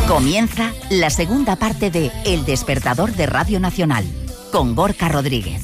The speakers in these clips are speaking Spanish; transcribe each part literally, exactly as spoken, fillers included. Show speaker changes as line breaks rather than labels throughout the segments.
Comienza la segunda parte de El Despertador de Radio Nacional, con Gorka Rodríguez.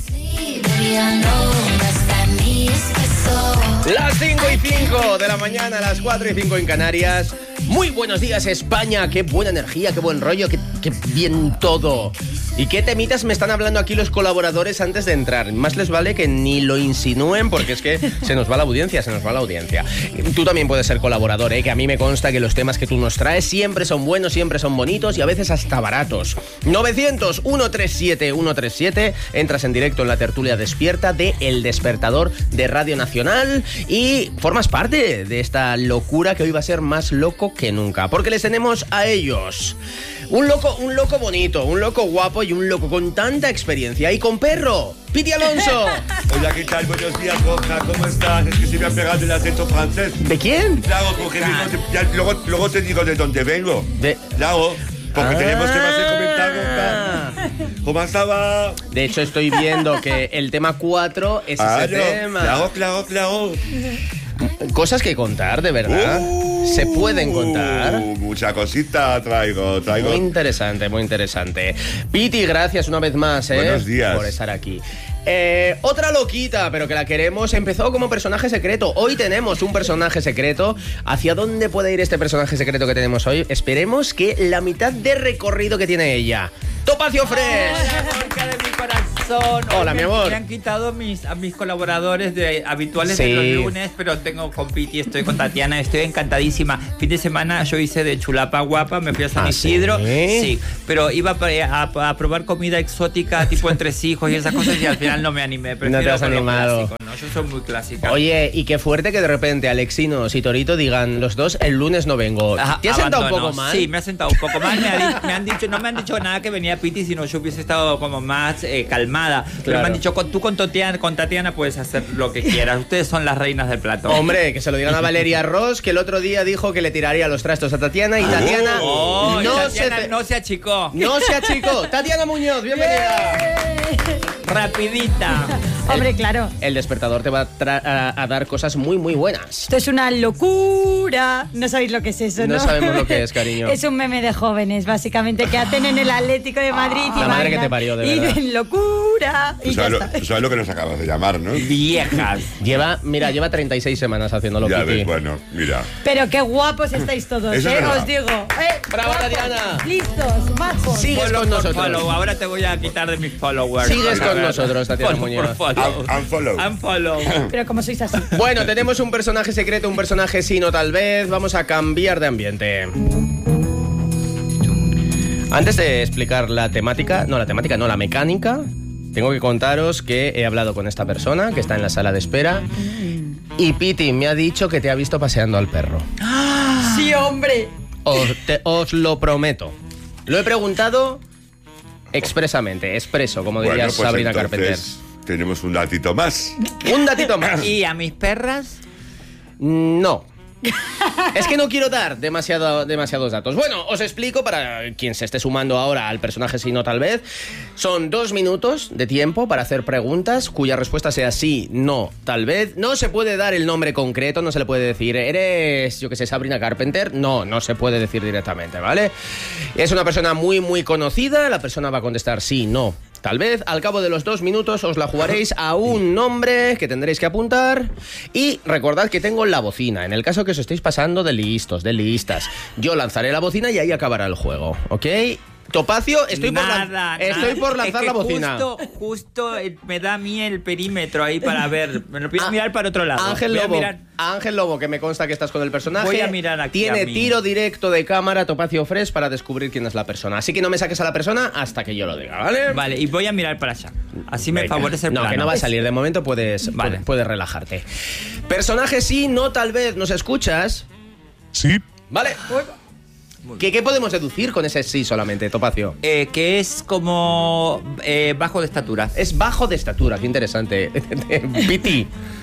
Las cinco y cinco de la mañana, las cuatro y cinco en Canarias. Muy buenos días, España. Qué buena energía, qué buen rollo, qué, qué bien todo. ¿Y qué temitas me están hablando aquí los colaboradores antes de entrar? Más les vale que ni lo insinúen, porque es que se nos va la audiencia, se nos va la audiencia. Tú también puedes ser colaborador, ¿eh? Que a mí me consta que los temas que tú nos traes siempre son buenos, siempre son bonitos y a veces hasta baratos. novecientos, ciento treinta y siete, ciento treinta y siete. Entras en directo en la tertulia despierta de El Despertador de Radio Nacional y formas parte de esta locura que hoy va a ser más loco que nunca, porque les tenemos a ellos. Un loco, un loco bonito, un loco guapo y un loco con tanta experiencia. Y con perro, Piti Alonso.
Hola, ¿qué tal? Buenos días, Gorka, ¿cómo estás? Es que se me ha pegado el acento francés.
¿De quién?
Claro, porque ah. no te, ya, luego, luego te digo de dónde vengo. De... Claro, porque ah. tenemos temas de comentar, Gorka. ¿Cómo estaba?
De hecho, estoy viendo que el tema cuatro es ah, ese no. tema.
Claro, claro, claro.
Cosas que contar, de verdad. Uh, ¿Se pueden contar?
Mucha cosita traigo, traigo.
Muy interesante, muy interesante. Piti, gracias una vez más, ¿eh?
Buenos días.
Por estar aquí. Eh, otra loquita, pero que la queremos, empezó como personaje secreto. Hoy tenemos un personaje secreto. ¿Hacia dónde puede ir este personaje secreto que tenemos hoy? Esperemos que la mitad de recorrido que tiene ella. Topacio Fresh.
Hola, Gorka de mi corazón.
Hola,
me,
mi amor.
Me han quitado mis, a mis colaboradores de, habituales
sí.
de los lunes, pero tengo con Piti, estoy con Tatiana, estoy encantadísima. Fin de semana yo hice de chulapa guapa, me fui a San
¿Ah,
Isidro.
sí?
sí, pero iba a, a, a probar comida exótica, tipo entresijos y esas cosas, y al final no me animé.
No te has animado.
Clásico, ¿no? Yo soy muy clásica.
Oye, y qué fuerte que de repente Alexinos y Torito digan los dos, el lunes no vengo.
Ajá,
¿Te has sentado un poco mal?
Sí, me ha sentado un poco mal. Me, ha, me han dicho, no me han dicho nada que venía Piti, sino yo hubiese estado como más eh, calmada. Claro. Pero me han dicho, tú con Tatiana, con Tatiana puedes hacer lo que quieras. Ustedes son las reinas del plato.
Hombre, que se lo digan a Valeria Ross, que el otro día dijo que le tiraría los trastos a Tatiana y oh, Tatiana,
oh,
no,
Tatiana
se
no se achicó.
No se achicó. Tatiana Muñoz, bienvenida.
Rapidita.
Hombre, claro.
El despertador te va a, tra- a, a dar cosas muy, muy buenas.
Esto es una locura. No sabéis lo que es eso, ¿no?
No sabemos lo que es, cariño.
Es un meme de jóvenes, básicamente, que hacen en el Atlético de Madrid.
Ah,
y
la madre
bailan,
que te parió, de verdad.
Y locura.
Tú sabes, lo, tú sabes lo que nos acabas de llamar, ¿no?
Viejas.
Lleva, mira, lleva treinta y seis semanas haciéndolo.
Ya
Piti.
ves, bueno, mira.
Pero qué guapos estáis todos,
Eso
¿eh?
es
Os digo. Eh,
¡Bravo,
guapos,
Tatiana!
Listos, majos.
Sigues
follow
con nosotros.
Follow. Ahora te voy a quitar de mis followers.
Sigues con nosotros, Tatiana
follow,
Muñoz.
follow.
Un, unfollow.
Unfollow.
Pero como sois así.
Bueno, tenemos un personaje secreto, un personaje sí, no tal vez. Vamos a cambiar de ambiente. Antes de explicar la temática, no la temática, no la mecánica, tengo que contaros que he hablado con esta persona que está en la sala de espera y Piti me ha dicho que te ha visto paseando al perro.
Sí, hombre.
Os, te, os lo prometo. Lo he preguntado expresamente, expreso, como diría
Bueno, pues
Sabrina
entonces
Carpenter.
Tenemos un datito más.
Un datito más.
¿Y a mis perras?
No. Es que no quiero dar demasiado, demasiados datos. Bueno, os explico para quien se esté sumando ahora al personaje sí, no tal vez. Son dos minutos de tiempo para hacer preguntas cuya respuesta sea sí, no, tal vez. No se puede dar el nombre concreto, no se le puede decir ¿eres, yo que sé, Sabrina Carpenter? No, no se puede decir directamente, ¿vale? Es una persona muy, muy conocida. La persona va a contestar sí, no, tal vez. Al cabo de los dos minutos os la jugaréis a un nombre que tendréis que apuntar. Y recordad que tengo la bocina. En el caso que os estéis pasando de listos, de listas, yo lanzaré la bocina y ahí acabará el juego, ¿ok? Topacio, estoy por,
nada,
lan-
nada.
estoy por lanzar
es que
la bocina.
Justo, justo eh, me da a mí el perímetro ahí para ver. Me lo voy a
Ah,
mirar para otro lado.
Ángel
Voy a
Lobo,
mirar-
Ángel Lobo, que me consta que estás con el personaje.
Voy a mirar aquí
Tiene
a mí.
tiro directo de cámara, Topacio Fresh, para descubrir quién es la persona. Así que no me saques a la persona hasta que yo lo diga, ¿vale?
Vale, y voy a mirar para allá. Así me
Venga.
favorece el
No,
plano.
que no va a salir. De momento puedes,
Vale.
puedes, puedes relajarte. Personaje sí, no tal vez. ¿Nos escuchas?
Sí.
Vale. ¿Qué, ¿Qué podemos deducir con ese sí solamente, Topacio?
Eh, que es como eh, bajo de estatura.
Es bajo de estatura, qué interesante. Piti,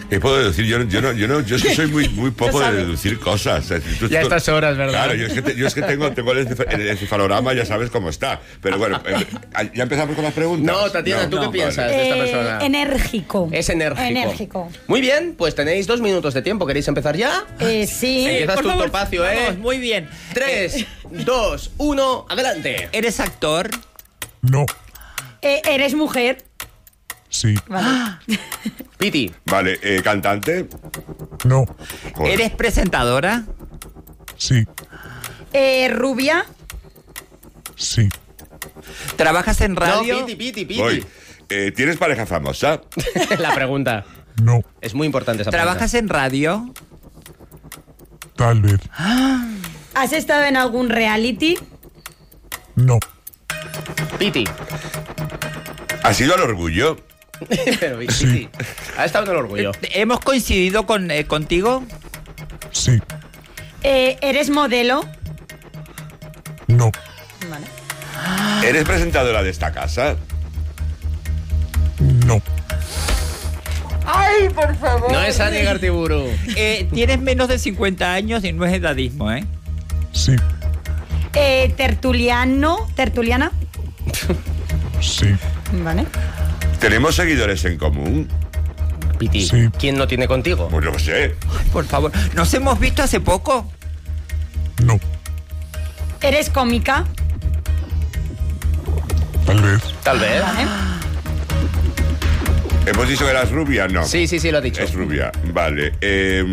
¿Qué puedo decir? Yo, yo, no, yo, no, yo es que soy muy, muy poco de deducir cosas. Tú,
ya a estas horas, ¿verdad?
Claro, yo es que, te, yo es que tengo, tengo el, encef- el encefalograma, ya sabes cómo está. Pero bueno, eh, ¿ya empezamos con las preguntas?
No, Tatiana,
no,
¿tú
no,
qué
vale.
piensas de esta persona?
Eh, enérgico.
Es enérgico.
Enérgico.
Muy bien, pues tenéis dos minutos de tiempo. ¿Queréis empezar ya?
Eh, sí.
Empiezas
por
tu
favor,
topacio, ¿eh?
vamos, muy bien.
Tres, dos, uno, adelante.
¿Eres actor?
No.
Eh, ¿Eres mujer?
Sí.
Vale.
Piti.
Vale, eh, ¿cantante?
No.
Joder.
¿Eres presentadora?
Sí.
Eh, ¿Rubia?
Sí.
¿Trabajas en radio?
No, Piti, Piti, Piti.
Voy. Eh, ¿Tienes pareja famosa?
La pregunta.
No.
Es muy importante esa
¿Trabajas en radio?
Tal vez.
¿Has estado en algún reality?
No.
pregunta. Piti.
¿Has ido al orgullo?
Pero, Piti,
Sí.
ha estado en el orgullo.
¿Hemos coincidido con, eh, contigo?
Sí.
Eh, ¿Eres modelo?
No.
Vale.
¿Eres presentadora de esta casa?
No.
¡Ay, por favor!
No es Ani Gartiburu.
Eh, tienes menos de cincuenta años y no es edadismo, ¿eh?
Sí.
Eh, ¿Tertuliano? ¿Tertuliana?
Sí.
Vale.
¿Tenemos seguidores en común?
Piti,
Sí.
¿quién no tiene contigo?
Pues no lo sé.
Por favor. ¿Nos hemos visto hace poco?
No.
¿Eres cómica?
Tal vez.
Tal vez.
Vale.
¿Hemos dicho que eras rubia? No.
Sí, sí, sí, lo ha dicho.
Es rubia. Vale. Eh,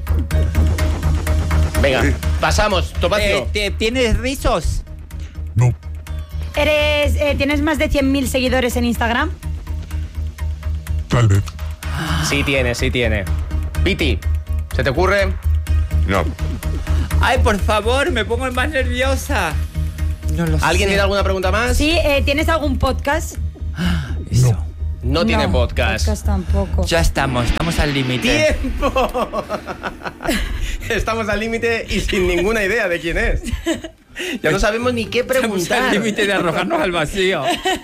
Venga, pasamos.
Eh,
Topacio.
¿te- ¿Tienes rizos?
No.
¿Eres, eh, ¿Tienes más de cien mil seguidores en Instagram?
Tal vez.
Sí tiene, sí tiene. Piti, ¿se te ocurre?
no.
Ay, por favor, me pongo más nerviosa. No lo
¿Alguien
sé.
tiene alguna pregunta más?
Sí, eh, ¿tienes algún podcast?
Eso.
No.
No tiene podcast.
Podcast tampoco.
Ya estamos, estamos al límite.
¡Tiempo! Estamos al límite y sin ninguna idea de quién es. Ya no sabemos ni qué
Estamos
preguntar.
al límite de arrojarnos al vacío.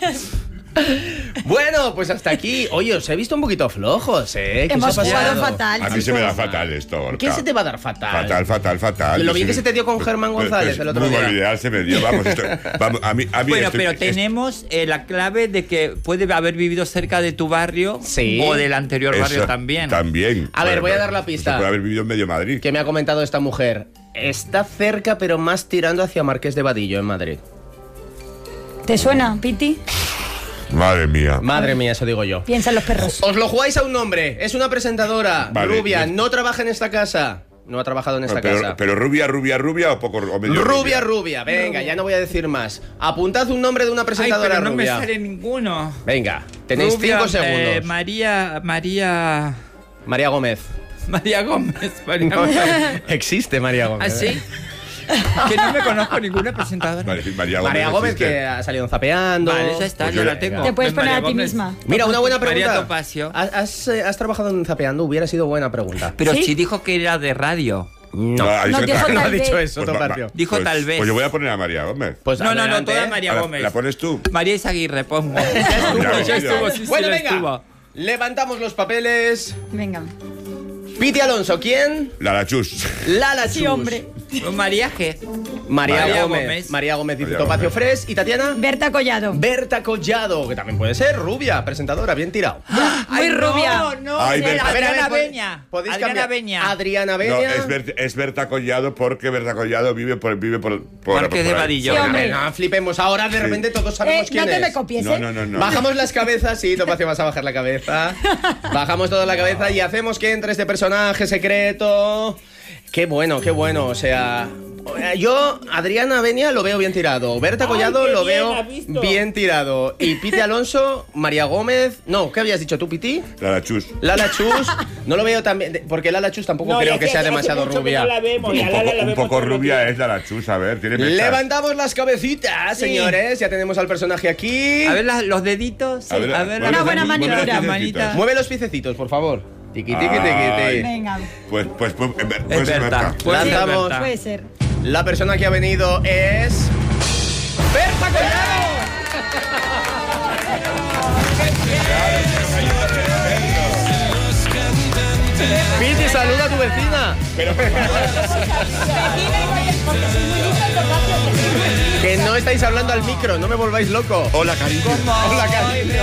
Bueno, pues hasta aquí. Oye, os he visto un poquito flojos, ¿eh? ¿Qué
Hemos
os ha
jugado
pasado?
fatal.
A mí se me da
chicos.
fatal esto, Gorka.
¿Qué se te va a dar fatal?
Fatal, fatal, fatal.
Lo bien
Sí.
que se te dio con Germán
Pues-
González
pues,
el otro
muy
día.
buen ideal se me dio, vamos, esto- vamos, a mí, a mí
Bueno,
estoy-
pero
es-
tenemos eh, la clave de que puede haber vivido cerca de tu barrio
Sí.
o del anterior barrio
eso,
también.
También.
A ver, voy a
Bueno,
dar la
pues
pista.
se puede haber vivido en medio Madrid.
Que me ha comentado esta mujer. Está cerca, pero más tirando hacia Marqués de Vadillo, en Madrid.
¿Te suena, Piti?
Madre mía.
Madre mía, eso digo yo.
Piensa en los perros.
Os lo jugáis a un nombre. Es una presentadora
Vale,
rubia.
bien.
No trabaja en esta casa. No ha trabajado en esta
pero,
casa.
pero rubia, rubia, rubia o poco o medio
Rubia, rubia. Venga, ya no voy a decir más. Apuntad un nombre de una
Ay,
presentadora
pero no
rubia.
me sale ninguno.
Venga, tenéis
Rubia,
cinco segundos.
eh, María, María,
María Gómez.
María Gómez. María Gómez.
Existe María Gómez.
¿Ah, sí? Que no me conozco ninguna presentadora.
Vale, María Gómez.
María Gómez,
existe.
que ha salido en Zapeando.
Vale, ya está,
Pues
ya
yo-
la tengo.
Te puedes
María
poner a ti
Gómez.
misma.
Mira, una buena pregunta.
María Topacio.
¿Has, has, eh, has trabajado en Zapeando? Hubiera sido buena pregunta.
Pero
¿Sí?
si dijo que era de radio.
No.
ha dicho
No
que-
dijo
No ha
tal
dicho
vez.
eso,
Pues va-
Topacio.
va-
Dijo
pues-
tal vez.
Pues yo voy a poner a María Gómez.
Pues
No, no, no,
adelante.
toda María
¿La,
Gómez.
la pones tú?
María Izaguirre, pongo.
Ya
Ya
estuvo.
estuvo, sí, sí,
Bueno,
ya
venga.
estuvo.
Levantamos los papeles.
Venga.
Piti Alonso, ¿quién?
La Lachus.
Lala
Sí,
Chus.
hombre.
María G.
María,
María
Gómez.
Gómez.
María Gómez dice
María
Topacio
Gómez.
Fres. ¿Y Tatiana?
Berta Collado.
Berta Collado, que también puede ser rubia, presentadora, bien tirado.
Muy rubia.
No, no,
Ay,
es
Berta.
A ver, a ver,
Adriana
pod-
Beña.
¿podéis
Adriana
cambiar?
Beña.
Adriana Beña.
No, es, Bert- es Berta Collado porque Berta Collado vive por, vive por, por,
Marqués
por
de
ahí.
Vadillo.
Sí,
A
hombre.
ver, no flipemos. Ahora de repente todos sabemos
Eh,
quién
no te
es.
me copies,
No,
¿eh?
no, no, no.
Bajamos las cabezas, sí, Topacio, vas a bajar la cabeza. Bajamos toda la cabeza y hacemos que entre este personaje secreto. Qué bueno, qué bueno. O sea, yo, Adriana Beña, lo veo bien tirado. Berta
Ay,
Collado
qué
lo
bien,
veo
¿has visto?
bien tirado. Y Piti Alonso, María Gómez. No, ¿qué habías dicho tú, Piti?
La Lachus.
Lala Chus. No lo veo tan bien. Porque Lala Chus tampoco creo que sea demasiado rubia.
Un poco, un poco rubia es la Lachus, a ver, tiene mechas.
Levantamos las cabecitas, señores. Ya tenemos al personaje aquí.
A ver las- los deditos.
A ver,
a ver
mueve
Una
los
buena
deditos,
maniobra.
mueve los
Las
deditos.
manitas.
Mueve los piececitos, por favor. Tiqui, tiqui, tiqui,
Ay.
tiqui.
Venga.
Pues, pues, pues, eh,
Es
puede ser
Berta.
Berta.
Puede ser
Lanzamos.
Berta.
Puede ser.
La persona que ha venido es. ¡Berta Collado! Piti, saluda a tu vecina.
Pero,
Que no estáis hablando al micro, no me volváis loco.
hola, cariño.
Hola, cariño.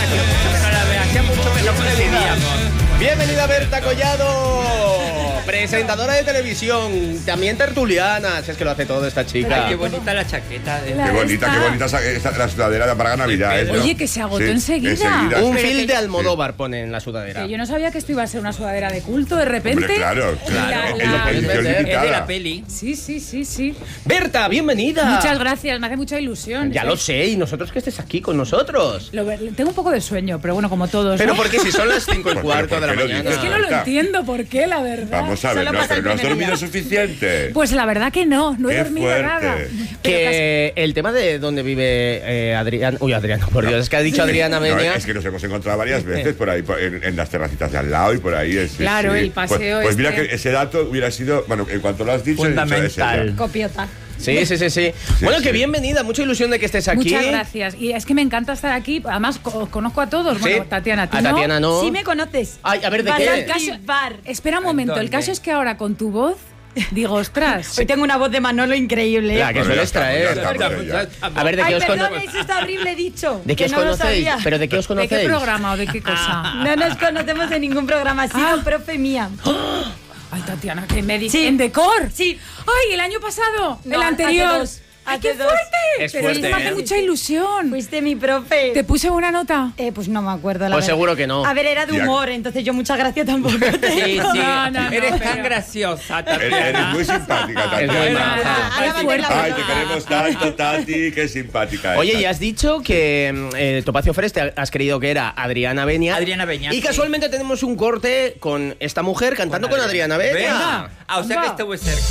Hacía mucho que no coincidíamos.
Bienvenida Berta Collado, presentadora de televisión, también tertuliana, si es que lo hace todo esta chica.
Ay, qué bonita la chaqueta. De...
La-
Qué bonita,
Está.
qué bonita esa- esta- la sudadera para Navidad. ¿eh?
Oye, que se agotó enseguida.
Un
Pero
fil
que-
de Almodóvar pone en la sudadera.
Que yo no sabía que esto iba a ser una sudadera de culto de repente.
Hombre, claro, claro.
La-
Es
la-
lo que-
Es
es
de
limitada.
Es de la peli.
Sí, sí, sí, sí.
Berta, bienvenida.
Muchas gracias, me hace mucha ilusión.
Ya
Sí.
lo sé, y nosotros que estés aquí con nosotros.
Lo ver- tengo un poco de sueño, pero bueno, como todos.
Pero
¿no?
porque si son las cinco y
Pues,
cuarto
pero
de la
¿por qué lo
mañana.
Es que no lo
Berta.
entiendo por qué, la verdad.
Vamos a ver,
Solo
no,
pasa el
pero no has
primer
dormido
día.
suficiente.
Pues la verdad que no, no he
Qué
dormido
fuerte.
nada. Pero casi-
Que el tema de dónde vive eh, Adrián. Uy, Adriano, por Dios, es que ha dicho Adriana
No,
Benia.
es que nos hemos encontrado varias veces por ahí, por- en, en las terracitas de al lado y por ahí. es- sí,
Claro,
sí.
el paseo
Pues, pues mira
este.
que ese dato hubiera sido, bueno, en cuanto lo has dicho, he dicho,
Fundamental.
es ella.
Copiota.
Sí, sí, sí, sí. Bueno,
sí.
que bienvenida, mucha ilusión de que estés aquí.
Muchas gracias. Y es que me encanta estar aquí. Además, co- os conozco a todos.
Sí.
Bueno, Tatiana, ¿tú
A
no?
Tatiana no.
Sí me conoces.
Ay, a ver, ¿de
Vale,
qué?
el caso- bar.
Espera un momento, el
¿Dónde?
caso es que ahora con tu voz digo, ostras.
Hoy tengo una voz de Manolo increíble.
La que
Bueno,
sueles
ya estamos,
traer.
ya estamos, ya.
A ver, ¿de qué
Ay,
os
perdón,
conocéis?
eso está horrible dicho.
¿De qué
que
os
no lo
conocéis?
sabía.
¿Pero de qué os
¿De
conocéis?
qué programa o de qué cosa?
No nos conocemos de ningún programa, ha sido
Ah.
profe mía.
Ay, Tatiana, que me dices.
Sí.
¿En Decor?
Sí.
Ay, el año pasado.
No,
el anterior.
hace dos.
Ay,
Hace
qué
dos.
fuerte.
Es
Pero
fuerte,
esto me hace
¿eh?
mucha ilusión.
Fuiste mi profe.
¿Te puse buena nota?
Eh, pues no me acuerdo, la
Pues
verdad.
seguro que no.
A ver, era de
Ya.
humor, entonces yo muchas gracias tampoco te
Sí, sí.
No, no, no,
Eres
pero-
tan graciosa,
Eres, eres
Tatiana.
muy simpática,
Es
Tatiana.
muy
Ah,
maja.
ahora
Qué
va a tener la
Ay,
boca.
te queremos tanto, Tati, qué simpática.
Oye,
estás.
y has dicho que eh, Topacio Fresh te has creído que era Adriana Benia.
Adriana Benia,
Y
sí.
casualmente tenemos un corte con esta mujer cantando con, Adriana Benia.
Venga. Ah, o sea que estuve cerca.